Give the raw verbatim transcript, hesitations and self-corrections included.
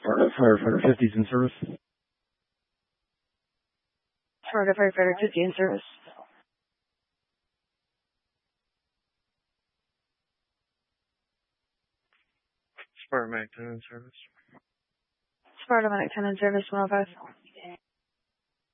Sparta Firefighter fifty is in service. Sparta Firefighter fifty in service. Sparta Medic ten in service. Sparta Medic ten in service, one oh five.